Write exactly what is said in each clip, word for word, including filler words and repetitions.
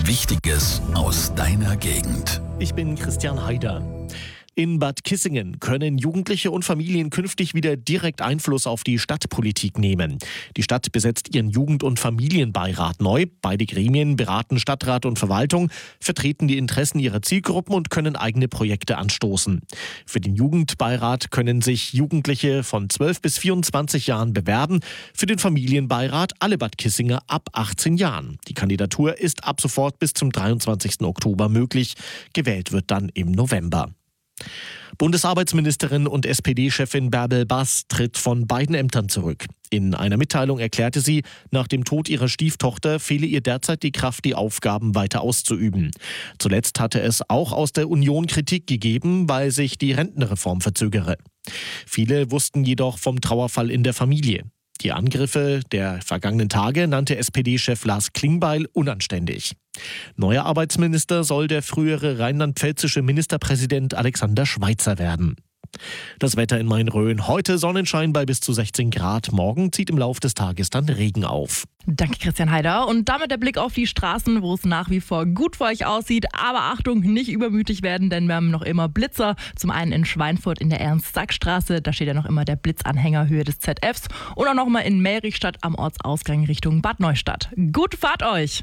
Wichtiges aus deiner Gegend. Ich bin Christian Haider. In Bad Kissingen können Jugendliche und Familien künftig wieder direkt Einfluss auf die Stadtpolitik nehmen. Die Stadt besetzt ihren Jugend- und Familienbeirat neu. Beide Gremien beraten Stadtrat und Verwaltung, vertreten die Interessen ihrer Zielgruppen und können eigene Projekte anstoßen. Für den Jugendbeirat können sich Jugendliche von zwölf bis vierundzwanzig Jahren bewerben. Für den Familienbeirat alle Bad Kissinger ab achtzehn Jahren. Die Kandidatur ist ab sofort bis zum dreiundzwanzigsten Oktober möglich. Gewählt wird dann im November. Bundesarbeitsministerin und S P D-Chefin Bärbel Bass tritt von beiden Ämtern zurück. In einer Mitteilung erklärte sie, nach dem Tod ihrer Stieftochter fehle ihr derzeit die Kraft, die Aufgaben weiter auszuüben. Zuletzt hatte es auch aus der Union Kritik gegeben, weil sich die Rentenreform verzögere. Viele wussten jedoch vom Trauerfall in der Familie. Die Angriffe der vergangenen Tage nannte S P D-Chef Lars Klingbeil unanständig. Neuer Arbeitsminister soll der frühere rheinland-pfälzische Ministerpräsident Alexander Schweitzer werden. Das Wetter in Main-Rhön. Heute Sonnenschein bei bis zu sechzehn Grad. Morgen zieht im Laufe des Tages dann Regen auf. Danke, Christian Haider. Und damit der Blick auf die Straßen, wo es nach wie vor gut für euch aussieht. Aber Achtung, nicht übermütig werden, denn wir haben noch immer Blitzer. Zum einen in Schweinfurt in der Ernst-Sack-Straße. Da steht ja noch immer der Blitzanhänger Höhe des Z Fs. Und auch noch mal in Melrichstadt am Ortsausgang Richtung Bad Neustadt. Gute Fahrt euch!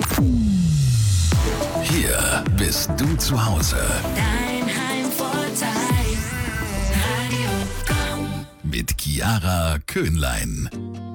Hier bist du zu Hause. Dein Heimvorteil. Radio Komm. Mit Chiara Köhnlein.